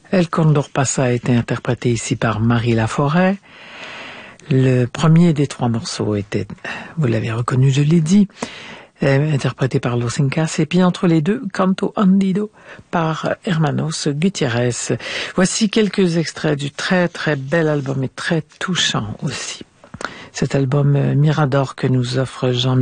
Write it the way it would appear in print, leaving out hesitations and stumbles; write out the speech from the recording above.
El Condor Pasa a été interprété ici par Marie Laforêt. Le premier des trois morceaux était, vous l'avez reconnu, je l'ai dit, interprété par Los Incas, et puis entre les deux, Canto Andido par Hermanos Gutiérrez. Voici quelques extraits du très très bel album et très touchant aussi. Cet album Mirador que nous offre Jean